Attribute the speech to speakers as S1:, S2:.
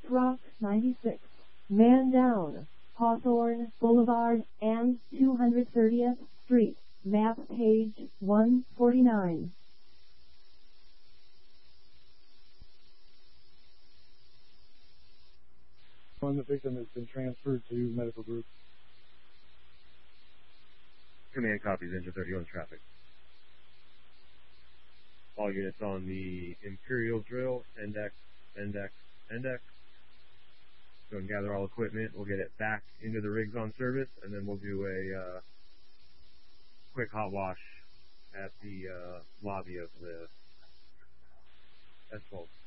S1: Rock 96, man down, Hawthorne Boulevard and 230th Street, map page 149.
S2: The victim has been transferred to medical group.
S3: Command copies, engine 30 on traffic. All units on the Imperial drill, index. Go and gather all equipment. We'll get it back into the rigs on service, and then we'll do a quick hot wash at the lobby of the S12.